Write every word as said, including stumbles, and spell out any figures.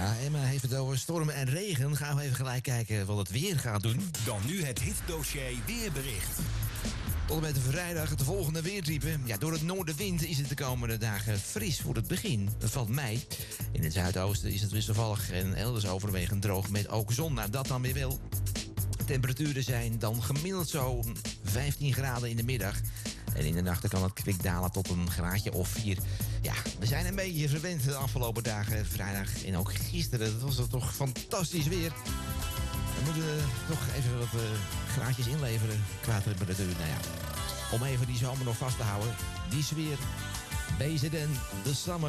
Ja, Emma heeft het over stormen en regen. Gaan we even gelijk kijken wat het weer gaat doen. Dan nu het hitdossier weerbericht. Tot en met vrijdag het volgende weertype. Ja, door het noordenwind is het de komende dagen fris voor het begin van mei. In het zuidoosten is het wisselvallig en elders overwegend droog met ook zon. Nou, dat dan weer wel. Temperaturen zijn dan gemiddeld zo'n vijftien graden in de middag. En in de nachten kan het kwik dalen tot een graadje of vier. Ja, we zijn een beetje verwend de afgelopen dagen. Vrijdag en ook gisteren. Dat was toch fantastisch weer. We moeten toch even wat uh, graadjes inleveren qua temperatuur. Nou ja, om even die zomer nog vast te houden. Die sfeer. Beter dan de summer.